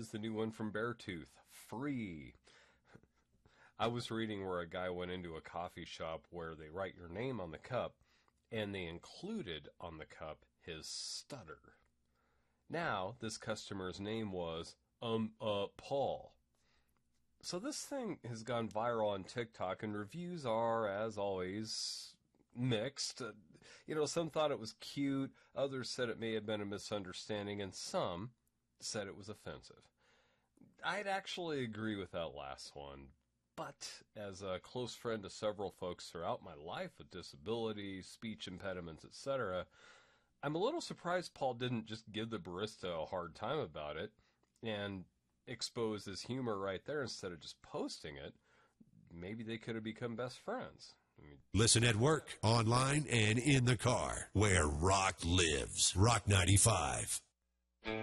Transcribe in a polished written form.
is the new one from Beartooth. Free. I was reading where a guy went into a coffee shop where they write your name on the cup, and they included on the cup his stutter. Now, this customer's name was, Paul. So this thing has gone viral on TikTok, and reviews are, as always, mixed. Some thought it was cute, others said it may have been a misunderstanding, and some said it was offensive. I'd actually agree with that last one, but as a close friend to several folks throughout my life with disabilities, speech impediments, etc., I'm a little surprised Paul didn't just give the barista a hard time about it and expose his humor right there instead of just posting it. Maybe they could have become best friends. Listen at work, online, and in the car, where rock lives. Rock 95.